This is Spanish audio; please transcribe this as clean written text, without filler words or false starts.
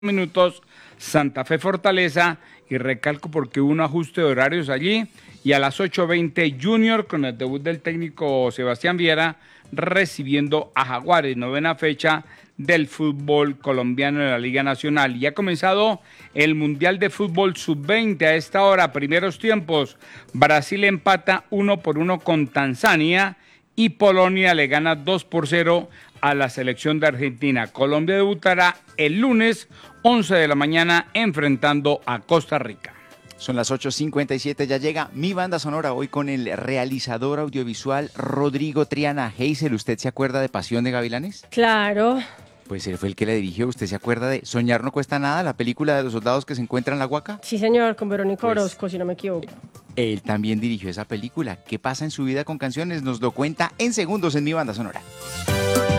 minutos Santa Fe Fortaleza, y recalco porque hubo un ajuste de horarios allí, y a las 8:20 Junior con el debut del técnico Sebastián Viera recibiendo a Jaguares, novena fecha del fútbol colombiano de la Liga Nacional. Y ha comenzado el Mundial de Fútbol Sub-20 a esta hora, primeros tiempos. Brasil empata 1-1 con Tanzania y Polonia le gana 2-0 a la selección de Argentina. Colombia debutará el lunes 11 de la mañana enfrentando a Costa Rica. Son las 8:57, ya llega mi banda sonora hoy con el realizador audiovisual Rodrigo Triana. Hazel, ¿usted se acuerda de Pasión de Gavilanes? Claro. Pues él fue el que la dirigió. ¿Usted se acuerda de Soñar no cuesta nada, la película de los soldados que se encuentran en la Huaca? Sí, señor, con Verónica Pues, Orozco, si no me equivoco. Él también dirigió esa película. ¿Qué pasa en su vida con canciones? Nos lo cuenta en segundos en mi banda sonora.